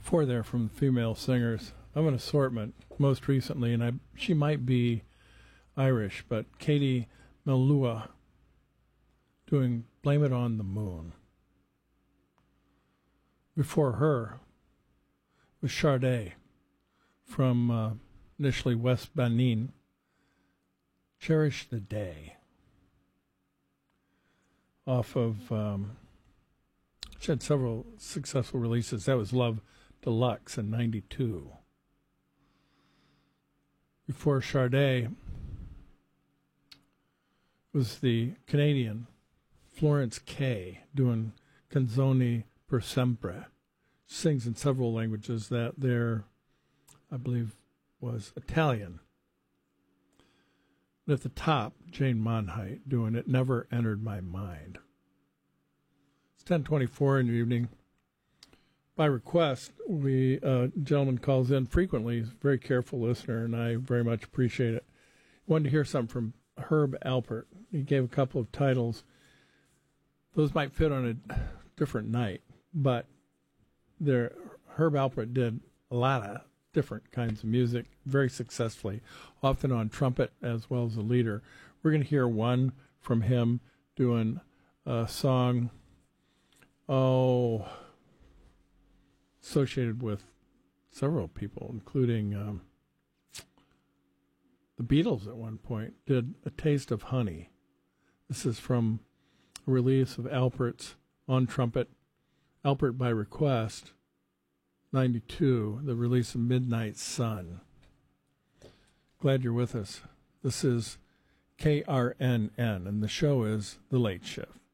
Four there from female singers of an assortment, most recently, and she might be Irish, but Katie Melua doing Blame It on the Moon. Before her was Sade from initially West Benin, Cherish the Day. Off of, she had several successful releases. That was Love Deluxe in 92. Before Sade was the Canadian Florence Kay doing Canzoni per Sempre. She sings in several languages. That there, I believe, was Italian. And at the top, Jane Monheit doing It Never Entered My Mind. It's 10:24 in the evening. By request, a gentleman calls in frequently. He's a very careful listener, and I very much appreciate it. He wanted to hear something from Herb Alpert. He gave a couple of titles. Those might fit on a different night, but Herb Alpert did a lot of different kinds of music very successfully, often on trumpet as well as a leader. We're going to hear one from him doing a song, associated with several people, including the Beatles at one point, did A Taste of Honey. This is from a release of Alpert's on trumpet, Alpert by Request, 92, the release of Midnight Sun. Glad you're with us. This is KRNN, and the show is The Late Shift.